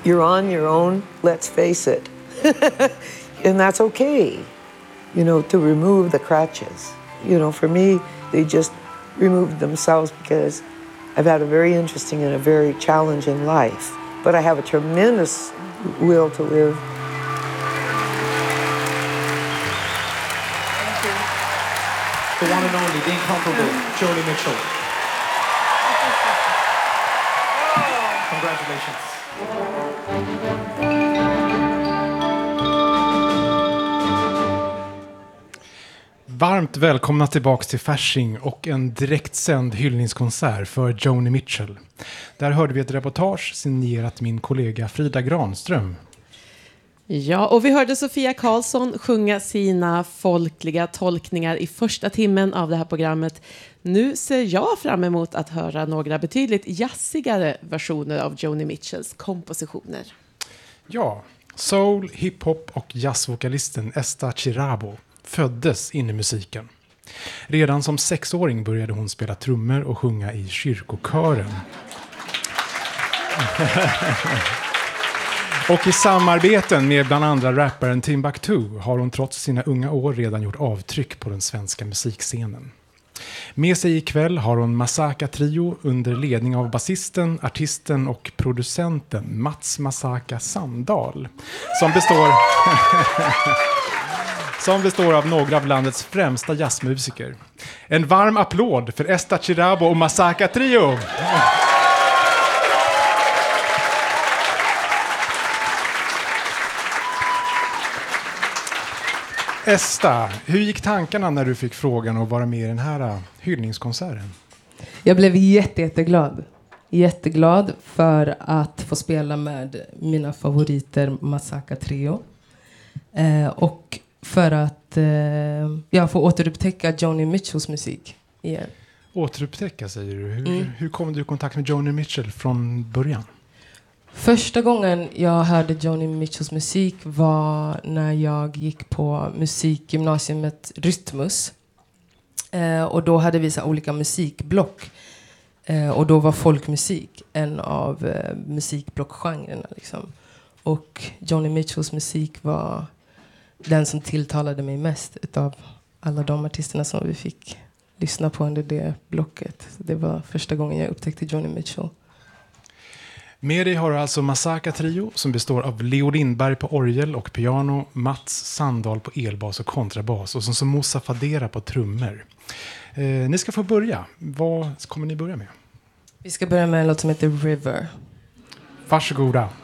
you're on your own, let's face it. And that's okay, to remove the crutches. For me, they just removed themselves because I've had a very interesting and a very challenging life. But I have a tremendous will to live. Thank you. The one and only, the incomparable Joni Mitchell. Congratulations. Varmt välkomna tillbaka till Fasching och en direktsänd hyllningskonsert för Joni Mitchell. Där hörde vi ett reportage signerat min kollega Frida Granström. Ja, och vi hörde Sofia Karlsson sjunga sina folkliga tolkningar i första timmen av det här programmet. Nu ser jag fram emot att höra några betydligt jazzigare versioner av Joni Mitchells kompositioner. Ja, soul, hiphop och jazzvokalisten Esta Chirabo föddes in i musiken. Redan som 6-åring började hon spela trummor och sjunga i kyrkokören. Och i samarbeten med bland andra rapparen Timbuktu har hon trots sina unga år redan gjort avtryck på den svenska musikscenen. Med sig ikväll har hon Masaka Trio under ledning av basisten, artisten och producenten Mats Masaka Sandahl som består av några av landets främsta jazzmusiker. En varm applåd för Esta Chirabo och Masaka Trio! Esta, hur gick tankarna när du fick frågan att vara med i den här hyllningskonserten? Jag blev jätteglad. Jätteglad för att få spela med mina favoriter Masaka Trio. Och för att jag får återupptäcka Joni Mitchells musik igen. Återupptäcka, säger du. Hur kom du i kontakt med Joni Mitchell från början? Första gången jag hörde Joni Mitchells musik var när jag gick på musikgymnasiet Rytmus. Och då hade vi så olika musikblock. Och då var folkmusik en av musikblockgenrerna. Liksom. Och Joni Mitchells musik var den som tilltalade mig mest utav alla de artisterna som vi fick lyssna på under det blocket. Det var första gången jag upptäckte Joni Mitchell. Med dig har du alltså Masaka Trio som består av Leo Lindberg på orgel och piano, Mats Sandahl på elbas och kontrabas och som Moussa Fadera på trummor. Ni ska få börja. Vad kommer ni börja med? Vi ska börja med en låt som heter River. Varsågoda.